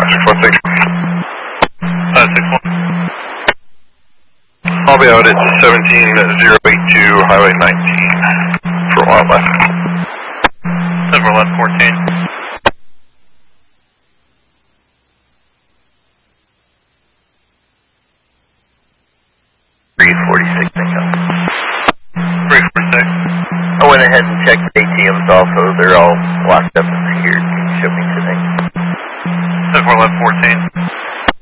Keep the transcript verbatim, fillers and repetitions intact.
six four six. Uh, six one. I'll be out at seventeen zero eight two Highway nineteen for a while left. seven one fourteen. three forty-six income. three forty-six. I went ahead and checked A T Ms also. They're all locked up in here. Can you show me today? seven one fourteen.